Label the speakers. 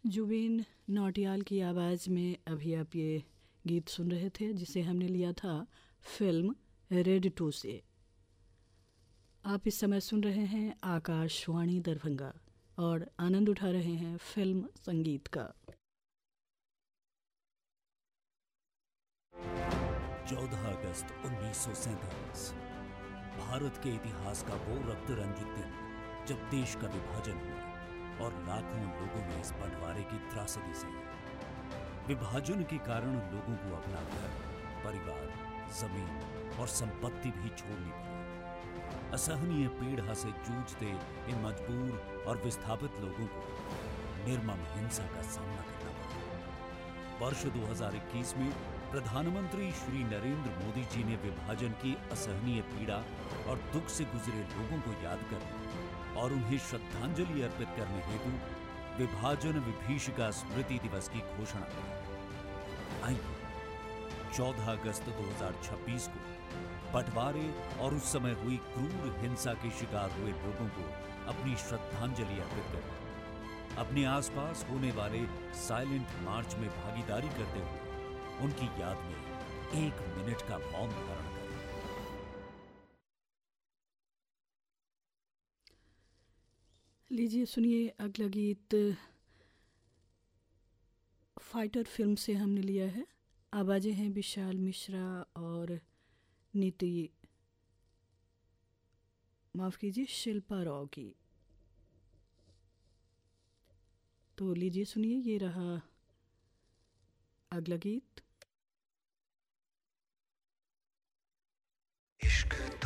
Speaker 1: जुबिन नौटियाल की आवाज़ में अभी आप ये गीत सुन रहे थे, जिसे हमने लिया था फिल्म रेड 2 से। आप इस समय सुन रहे हैं आकाशवाणी दरभंगा और आनंद उठा रहे हैं फिल्म संगीत का।
Speaker 2: 14 अगस्त 1947 भारत के इतिहास का वो रक्त रंजित दिन जब देश का विभाजन हुआ और लाखों लोगों ने इस बंटवारे की त्रासदी सही। विभाजन के कारण लोगों को अपना घर, परिवार, जमीन और संपत्ति भी छोड़नी पड़ी। असहनीय पीड़ा से जूझते इन मजबूर और विस्थापित लोगों को निर्मम हिंसा का सामना करना पड़ा। वर्ष 2021 में प्रधानमंत्री श्री नरेंद्र मोदी जी ने विभाजन की असहनीय पीड़ा और दुख से गुजरे लोगों को याद करने और उन्हें श्रद्धांजलि अर्पित करने हेतु विभाजन विभीषिका स्मृति दिवस की घोषणा की। आइए 14 अगस्त 2026 को बंटवारे और उस समय हुई क्रूर हिंसा के शिकार हुए लोगों को अपनी श्रद्धांजलि अर्पित करें। अपने आसपास होने वाले साइलेंट मार्च में भागीदारी करते हुए उनकी याद में 1 मिनट का मौन धारण करें।
Speaker 1: लीजिए सुनिए, अगला गीत फाइटर फिल्म से हमने लिया है। आवाज़ें हैं विशाल मिश्रा और नीति, माफ़ कीजिए, शिल्पा राव की। तो लीजिए सुनिए, ये रहा अगला गीत।
Speaker 3: इश्क